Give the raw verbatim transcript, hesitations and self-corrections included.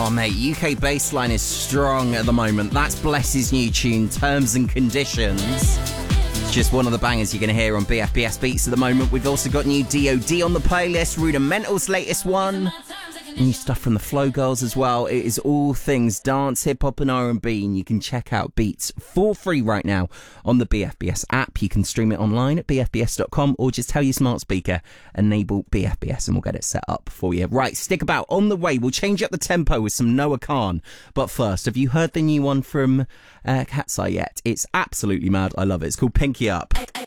Oh, mate, U K bassline is strong at the moment. That's Bless's new tune, Terms and Conditions. It's just one of the bangers you're going to hear on B F B S Beats at the moment. We've also got new D O D on the playlist, Rudimental's latest one. New stuff from the Flow Girls as well. It is all things dance, hip-hop and R and B, and you can check out Beats for free right now on the B F B S app. You can stream it online at b f b s dot com or just tell your smart speaker, enable B F B S, and we'll get it set up for you. Right, stick about. On the way, we'll change up the tempo with some Noah Khan. But first, have you heard the new one from uh, Cat's Eye yet? It's absolutely mad. I love it. It's called Pinky Up.